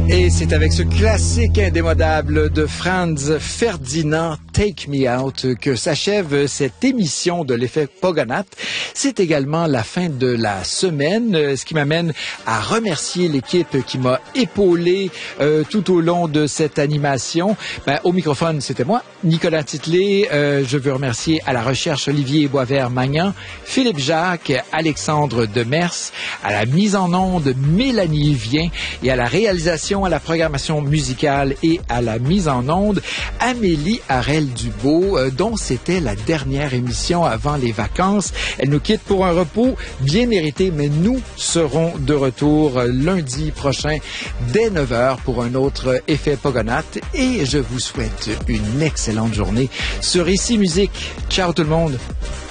Et c'est avec ce classique indémodable de Franz Ferdinand, Take Me Out, que s'achève cette émission de l'effet Pogonath. C'est également la fin de la semaine, ce qui m'amène à remercier l'équipe qui m'a épaulé tout au long de cette animation. Au microphone, c'était moi, Nicolas Titley. Je veux remercier à la recherche Olivier Boisvert-Magnan, Philippe Jacques, Alexandre Demers, à la mise en onde Mélanie Vien et à la réalisation, à la programmation musicale et à la mise en onde Amélie Harel-Dubois, dont c'était la dernière émission avant les vacances. Elle nous quitte pour un repos bien mérité, mais nous serons de retour lundi prochain dès 9h pour un autre effet Pogonath et je vous souhaite une excellente journée sur Ici Musique. Ciao tout le monde!